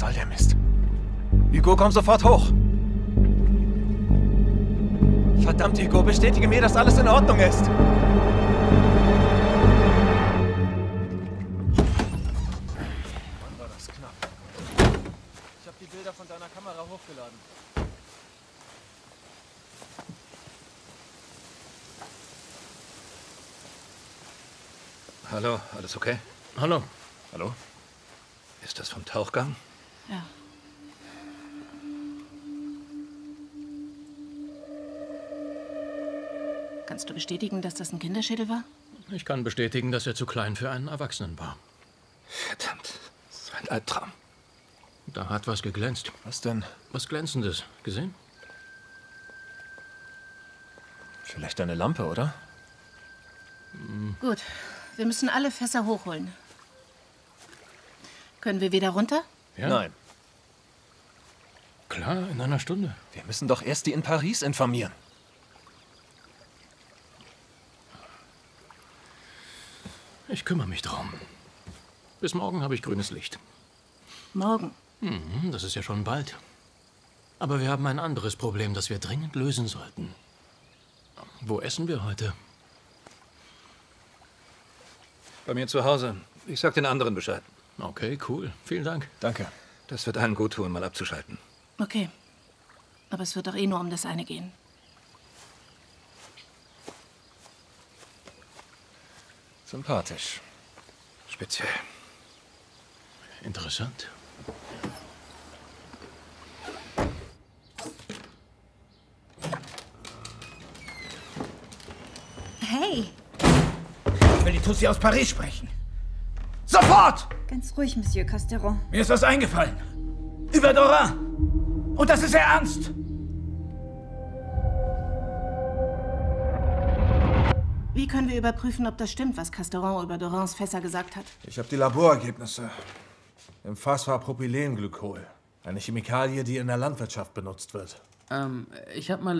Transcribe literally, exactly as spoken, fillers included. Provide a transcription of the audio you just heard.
soll der Mist? Hugo, komm sofort hoch! Verdammt, Hugo, bestätige mir, dass alles in Ordnung ist! Mann, war das knapp. Ich habe die Bilder von deiner Kamera hochgeladen. Hallo, alles okay? Hallo. Hallo? Ist das vom Tauchgang? Ja. Kannst du bestätigen, dass das ein Kinderschädel war? Ich kann bestätigen, dass er zu klein für einen Erwachsenen war. Verdammt, so ein Albtraum. Da hat was geglänzt. Was denn? Was Glänzendes. Gesehen? Vielleicht eine Lampe, oder? Hm. Gut. Wir müssen alle Fässer hochholen. Können wir wieder runter? Ja? Nein. Klar, in einer Stunde. Wir müssen doch erst die in Paris informieren. Ich kümmere mich drum. Bis morgen habe ich grünes Licht. Morgen? Mhm, das ist ja schon bald. Aber wir haben ein anderes Problem, das wir dringend lösen sollten. Wo essen wir heute? Bei mir zu Hause. Ich sag den anderen Bescheid. Okay, cool. Vielen Dank. Danke. Das wird allen gut tun, mal abzuschalten. Okay. Aber es wird doch eh nur um das eine gehen. Sympathisch. Speziell. Interessant. Hey, Ich will die Tussi aus Paris sprechen. Sofort! ganz ruhig, Monsieur Casteron. Mir ist was eingefallen. Über Dora. Und das ist sehr ernst. Wie können wir überprüfen, ob das stimmt, was Casteron über Dorans Fässer gesagt hat? Ich habe die Laborergebnisse. Im Fass war Propylenglykol. Eine Chemikalie, die in der Landwirtschaft benutzt wird. Ähm, ich habe mal